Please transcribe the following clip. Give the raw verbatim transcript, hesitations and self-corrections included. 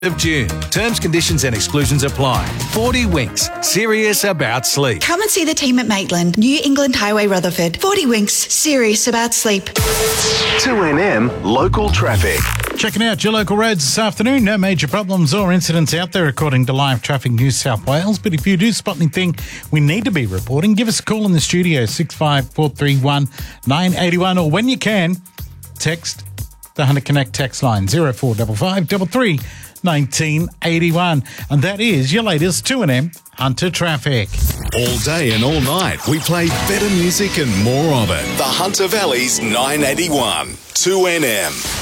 of June. Terms, conditions and exclusions apply. forty Winks. Serious about sleep. Come and see the team at Maitland, New England Highway, Rutherford. forty Winks. Serious about sleep. two N M local traffic. Checking out your local roads this afternoon. No major problems or incidents out there according to Live Traffic New South Wales. But if you do spot anything we need to be reporting, give us a call in the studio, six five four three one nine eight one, or when you can, text the Hunter Connect text line zero four five five three three nineteen eighty-one. And that is your latest two N M Hunter Traffic. All day and all night, we play better music and more of it. The Hunter Valley's nine eighty-one, two N M.